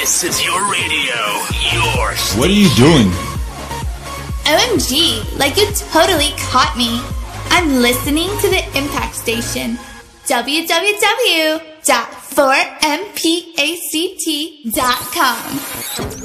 This is your radio, your station. What are you doing? OMG, like you totally caught me. I'm listening to the Impact Station. www.4mpact.com